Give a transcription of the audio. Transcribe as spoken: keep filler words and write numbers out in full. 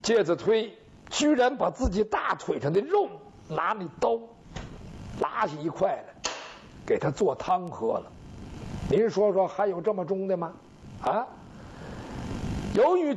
介子推居然把自己大腿上的肉拿那刀拉下一块来，给他做汤喝了。您说说，还有这么忠的吗？啊！由于